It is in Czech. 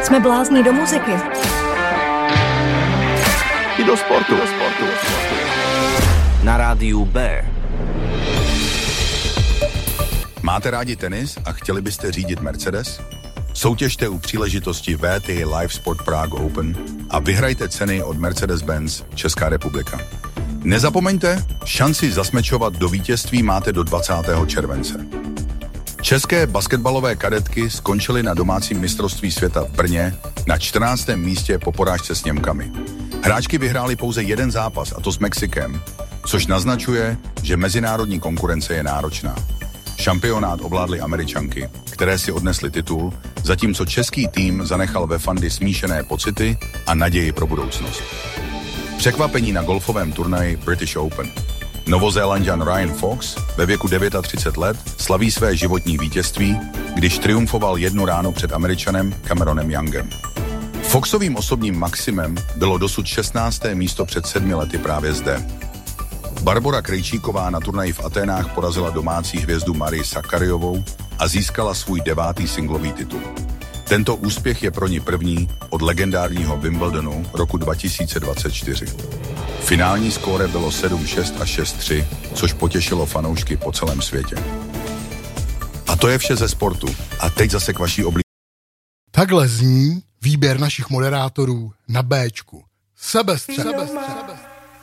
Jsme blázni do muziky. I do sportu. Na rádiu B. Máte rádi tenis a chtěli byste řídit Mercedes? Soutěžte u příležitosti VTI Live Sport Prague Open a vyhrajte ceny od Mercedes-Benz Česká republika. Nezapomeňte, šanci zasmečovat do vítězství máte do 20. července. České basketbalové kadetky skončily na domácím mistrovství světa v Brně na 14. místě po porážce s Němkami. Hráčky vyhrály pouze jeden zápas, a to s Mexikem, což naznačuje, že mezinárodní konkurence je náročná. Šampionát ovládly Američanky, které si odnesly titul, zatímco český tým zanechal ve fandy smíšené pocity a naději pro budoucnost. Překvapení na golfovém turnaji British Open. Novozélanďan Ryan Fox ve věku 39 let slaví své životní vítězství, když triumfoval jednu ráno před Američanem Cameronem Youngem. Foxovým osobním maximem bylo dosud 16. místo před 7 lety právě zde. Barbora Krejčíková na turnaji v Aténách porazila domácí hvězdu Marii Sakkariovou a získala svůj 9. singlový titul. Tento úspěch je pro ní první od legendárního Wimbledonu roku 2024. Finální skóre bylo 7-6 a 6-3, což potěšilo fanoušky po celém světě. A to je vše ze sportu. A teď zase k vaší oblíbené. Takhle zní výběr našich moderátorů na Béčku. Sebestřed.